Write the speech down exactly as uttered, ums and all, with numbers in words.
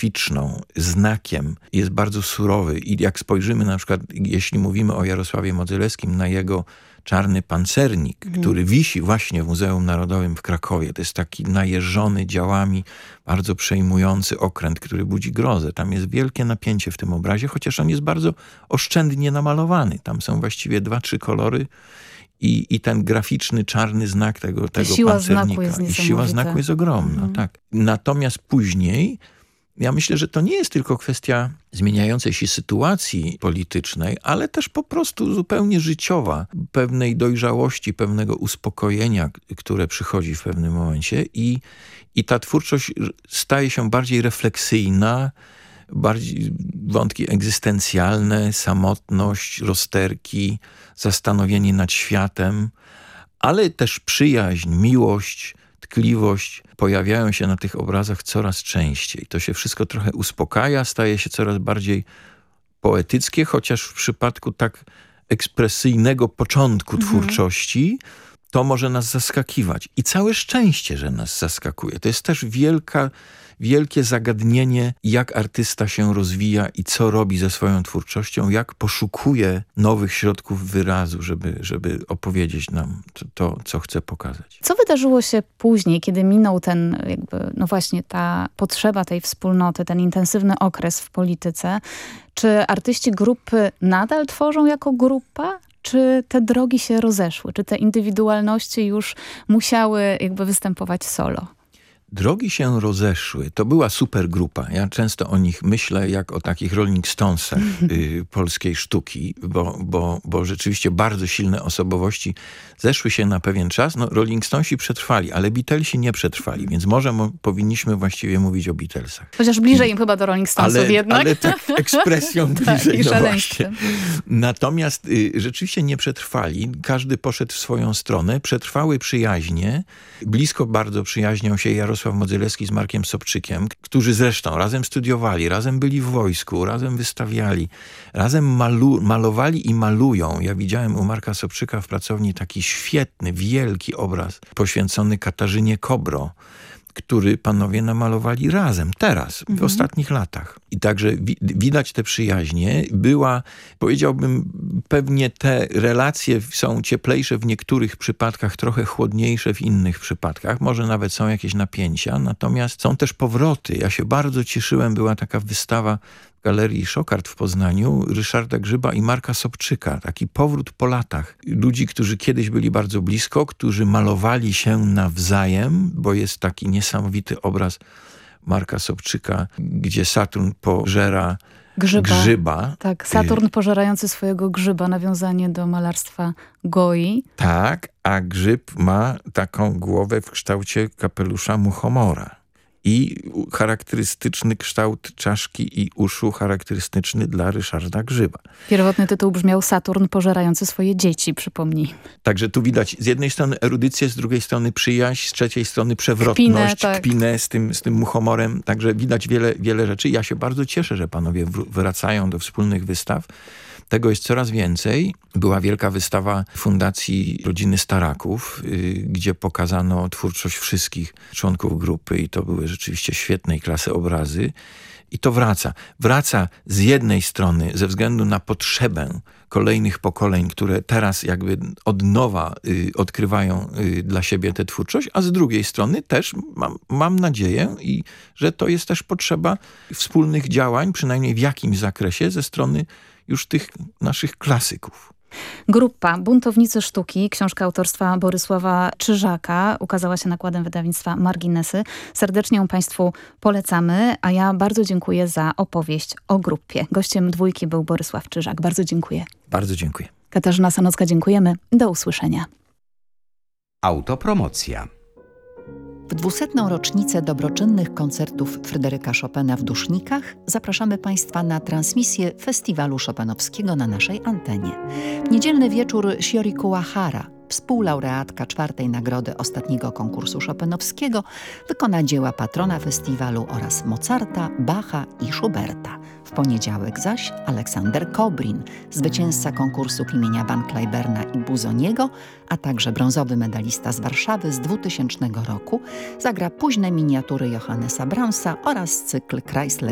graficzną, znakiem, jest bardzo surowy i jak spojrzymy na przykład, jeśli mówimy o Jarosławie Modzelewskim, na jego czarny pancernik, mhm. który wisi właśnie w Muzeum Narodowym w Krakowie. To jest taki najeżony działami, bardzo przejmujący okręt, który budzi grozę. Tam jest wielkie napięcie w tym obrazie, chociaż on jest bardzo oszczędnie namalowany. Tam są właściwie dwa, trzy kolory i, i ten graficzny, czarny znak tego, tego siła pancernika. Znaku jest I siła znaku jest ogromna. Mhm. Tak. Natomiast później ja myślę, że to nie jest tylko kwestia zmieniającej się sytuacji politycznej, ale też po prostu zupełnie życiowa, pewnej dojrzałości, pewnego uspokojenia, które przychodzi w pewnym momencie i, i ta twórczość staje się bardziej refleksyjna, bardziej wątki egzystencjalne, samotność, rozterki, zastanowienie nad światem, ale też przyjaźń, miłość, tkliwość pojawiają się na tych obrazach coraz częściej. To się wszystko trochę uspokaja, staje się coraz bardziej poetyckie, chociaż w przypadku tak ekspresyjnego początku mhm. twórczości to może nas zaskakiwać. I całe szczęście, że nas zaskakuje. To jest też wielka, wielkie zagadnienie, jak artysta się rozwija i co robi ze swoją twórczością, jak poszukuje nowych środków wyrazu, żeby, żeby opowiedzieć nam to, to, co chce pokazać. Co wydarzyło się później, kiedy minął ten, jakby, no właśnie ta potrzeba tej wspólnoty, ten intensywny okres w polityce? Czy artyści grupy nadal tworzą jako grupa? Czy te drogi się rozeszły? Czy te indywidualności już musiały jakby występować solo? Drogi się rozeszły. To była super grupa. Ja często o nich myślę jak o takich Rolling Stonesach y, polskiej sztuki, bo, bo, bo rzeczywiście bardzo silne osobowości zeszły się na pewien czas. No, Rolling Stonesi przetrwali, ale Beatlesi nie przetrwali, więc może mo- powinniśmy właściwie mówić o Beatlesach. Chociaż bliżej im chyba do Rolling Stonesów ale, jednak. Ale tak ekspresją bliżej. Tak, no właśnie. Natomiast y, rzeczywiście nie przetrwali. Każdy poszedł w swoją stronę. Przetrwały przyjaźnie. Blisko bardzo przyjaźnią się Jarosław Modzelewski z Markiem Sobczykiem, którzy zresztą razem studiowali, razem byli w wojsku, razem wystawiali, razem malu- malowali i malują. Ja widziałem u Marka Sobczyka w pracowni taki świetny, wielki obraz poświęcony Katarzynie Kobro, który panowie namalowali razem, teraz, mhm. w ostatnich latach. I także wi- widać te przyjaźnie. Była, powiedziałbym, pewnie te relacje są cieplejsze w niektórych przypadkach, trochę chłodniejsze w innych przypadkach. Może nawet są jakieś napięcia, natomiast są też powroty. Ja się bardzo cieszyłem, była taka wystawa w Galerii Szokart w Poznaniu Ryszarda Grzyba i Marka Sobczyka. Taki powrót po latach. Ludzi, którzy kiedyś byli bardzo blisko, którzy malowali się nawzajem, bo jest taki niesamowity obraz Marka Sobczyka, gdzie Saturn pożera grzyba. grzyba. Tak, Saturn pożerający swojego grzyba, nawiązanie do malarstwa Goi. Tak, a grzyb ma taką głowę w kształcie kapelusza muchomora. I charakterystyczny kształt czaszki i uszu charakterystyczny dla Ryszarda Grzyba. Pierwotny tytuł brzmiał Saturn pożerający swoje dzieci, przypomnij. Także tu widać z jednej strony erudycję, z drugiej strony przyjaźń, z trzeciej strony przewrotność, kpinę, tak. kpinę z tym, z tym muchomorem. Także widać wiele, wiele rzeczy. Ja się bardzo cieszę, że panowie wracają do wspólnych wystaw. Tego jest coraz więcej. Była wielka wystawa Fundacji Rodziny Staraków, yy, gdzie pokazano twórczość wszystkich członków grupy i to były rzeczywiście świetnej klasy obrazy. I to wraca. Wraca z jednej strony ze względu na potrzebę kolejnych pokoleń, które teraz jakby od nowa y, odkrywają y, dla siebie tę twórczość, a z drugiej strony też mam, mam nadzieję, i, że to jest też potrzeba wspólnych działań, przynajmniej w jakimś zakresie, ze strony już tych naszych klasyków. Grupa Buntownicy Sztuki, książka autorstwa Borysława Czyżaka, ukazała się nakładem wydawnictwa Marginesy. Serdecznie ją Państwu polecamy, a ja bardzo dziękuję za opowieść o grupie. Gościem dwójki był Borysław Czyżak. Bardzo dziękuję. Bardzo dziękuję. Katarzyna Sanocka, dziękujemy. Do usłyszenia. Autopromocja. W dwusetną rocznicę dobroczynnych koncertów Fryderyka Chopina w Dusznikach zapraszamy Państwa na transmisję Festiwalu Chopinowskiego na naszej antenie. W niedzielny wieczór Shiori Kuwahara, współlaureatka czwartej nagrody ostatniego konkursu Chopinowskiego, wykona dzieła patrona festiwalu oraz Mozarta, Bacha i Schuberta. W poniedziałek zaś Aleksander Kobrin, zwycięzca konkursów imienia Van Cliburna i Buzoniego, a także brązowy medalista z Warszawy z dwutysięcznego roku, zagra późne miniatury Johannesa Brahmsa oraz cykl Chrysler